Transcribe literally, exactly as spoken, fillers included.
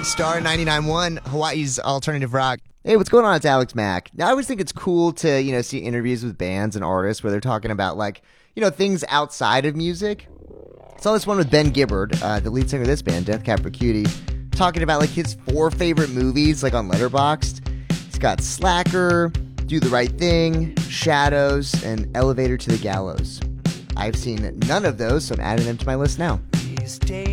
Star ninety-nine point one, Hawaii's alternative rock. Hey, what's going on? It's Alex Mack. Now, I always think it's cool to, you know, see interviews with bands and artists where they're talking about, like, you know, things outside of music. Saw this one with Ben Gibbard, uh, the lead singer of this band, Death Cab for Cutie, talking about, like, his four favorite movies, like, on Letterboxd. He's got Slacker, Do the Right Thing, Shadows, and Elevator to the Gallows. I've seen none of those, so I'm adding them to my list now. These days